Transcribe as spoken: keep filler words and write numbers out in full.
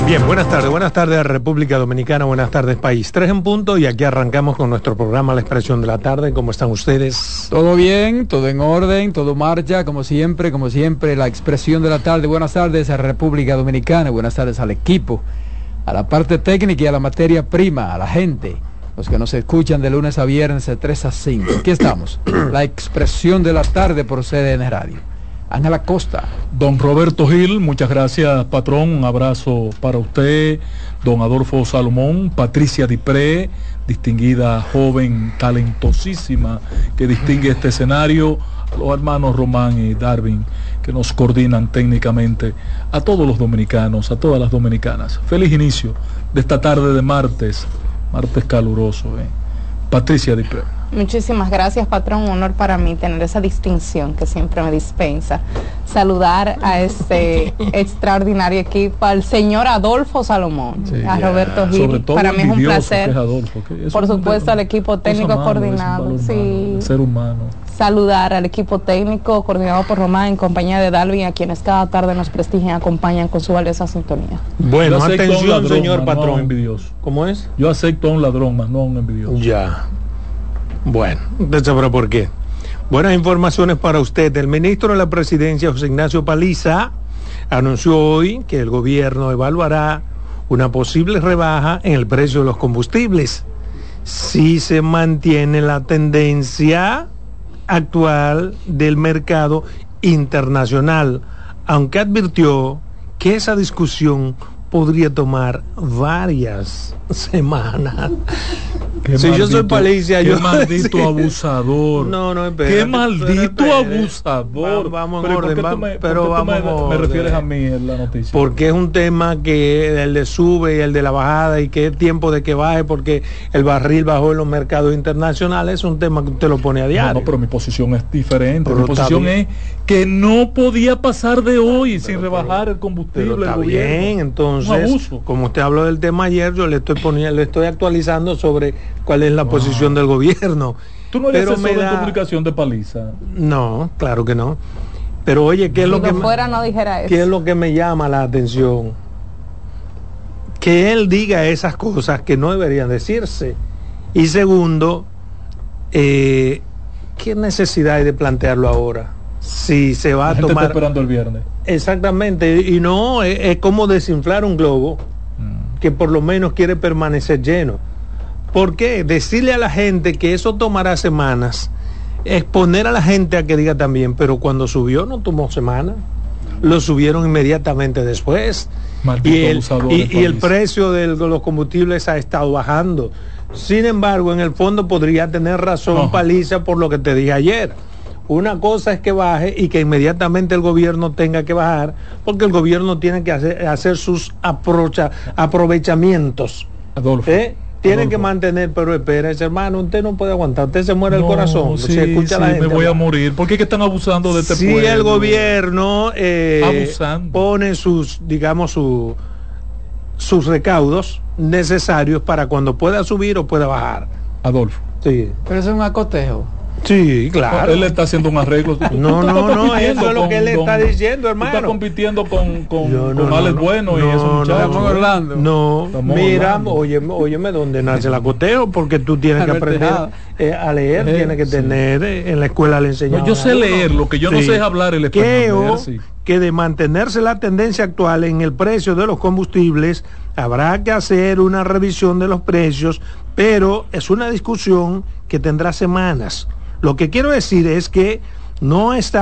Bien, buenas tardes, buenas tardes a República Dominicana, buenas tardes país. Tres en punto y aquí arrancamos con nuestro programa La Expresión de la Tarde. ¿Cómo están ustedes? Todo bien, todo en orden, todo marcha, como siempre, como siempre, La Expresión de la Tarde. Buenas tardes a República Dominicana, buenas tardes al equipo, a la parte técnica y a la materia prima, a la gente, los que nos escuchan de lunes a viernes de tres a cinco. Aquí estamos, La Expresión de la Tarde por C D N Radio. Ángela Costa. Don Roberto Gil, muchas gracias, patrón. Un abrazo para usted. Don Adolfo Salomón, Patricia Dipré, distinguida joven, talentosísima, que distingue este escenario. Los hermanos Román y Darwin, que nos coordinan técnicamente. A todos los dominicanos, a todas las dominicanas. Feliz inicio de esta tarde de martes. Martes caluroso, ¿eh? Patricia Dipré. Muchísimas gracias, patrón. Un honor para mí tener esa distinción que siempre me dispensa. Saludar a este extraordinario equipo, al señor Adolfo Salomón, sí, a Roberto Gil. Para mí es un placer. Es Adolfo, es Por un, supuesto, al equipo técnico mano, coordinado. Es sí. Humano, ser humano. Saludar al equipo técnico coordinado por Román en compañía de Darwin, a quienes cada tarde nos prestigian y acompañan con su valiosa sintonía. Bueno, atención, ladrón, señor patrón. No envidioso. ¿Cómo es? Yo acepto a un ladrón, más no a un envidioso. Ya. Bueno, usted sabrá por qué. Buenas informaciones para usted. El ministro de la Presidencia, José Ignacio Paliza, anunció hoy que el gobierno evaluará una posible rebaja en el precio de los combustibles si se mantiene la tendencia actual del mercado internacional, aunque advirtió que esa discusión podría tomar varias semanas. Qué si maldito, yo soy Palicia, qué yo maldito abusador. No, no, espérate, qué maldito espérate. abusador. Vamos en pero orden, ¿por qué tú me, pero vamos tú me, orden. me refieres a mí en la noticia? Porque es un tema que el de sube y el de la bajada y que es tiempo de que baje porque el barril bajó en los mercados internacionales. Es un tema que usted lo pone a diario. No, no, pero mi posición es diferente. Pero mi posición es que no podía pasar de hoy pero, sin rebajar pero, el combustible. Pero está el bien, entonces, como usted habló del tema ayer, yo le estoy poniendo, le estoy actualizando sobre cuál es la wow. posición del gobierno. ¿Tú no eres asesor de comunicación de Paliza? No, claro que no. Pero oye, ¿qué es, lo que, fuera, no dijera eso. ¿qué es lo que me llama la atención? Que él diga esas cosas que no deberían decirse. Y segundo, eh, ¿qué necesidad hay de plantearlo ahora? Si se va la a gente tomar... está esperando el viernes. Exactamente, y no, es, es como desinflar un globo mm. que por lo menos quiere permanecer lleno. ¿Por qué? Decirle a la gente que eso tomará semanas, exponer a la gente a que diga también, pero cuando subió no tomó semanas, lo subieron inmediatamente después. Maldito y el, y, y el precio de los combustibles ha estado bajando. Sin embargo, en el fondo podría tener razón no. Paliza por lo que te dije ayer. Una cosa es que baje y que inmediatamente el gobierno tenga que bajar, porque el gobierno tiene que hacer, hacer sus aprocha, aprovechamientos. Adolfo. ¿Eh? Tiene Adolfo. que mantener, pero espera, ese hermano, usted no puede aguantar, usted se muere no, el corazón, sí, se escucha sí, la gente. Me voy a morir. ¿Por qué es que están abusando de este si pueblo? Si el gobierno eh, abusando. pone sus, digamos, su, sus recaudos necesarios para cuando pueda subir o pueda bajar. Adolfo. Sí. Pero eso es un acotejo. Sí, claro. Él está haciendo un arreglo. No, no, no, eso es lo que él con, está diciendo, hermano. Está compitiendo con, con, no, no, con Alex no, Bueno no, y esos muchachos. No, Orlando. No, Estamos mira, Orlando. óyeme, óyeme, ¿dónde nace el acoteo? Porque tú tienes que aprender eh, a leer, eh, tienes que sí. tener, eh, en la escuela le enseñan. No, yo sé leer, lo que yo sí. no sé es hablar el español. Creo sí. que de mantenerse la tendencia actual en el precio de los combustibles, habrá que hacer una revisión de los precios, pero es una discusión que tendrá semanas. Lo que quiero decir es que no está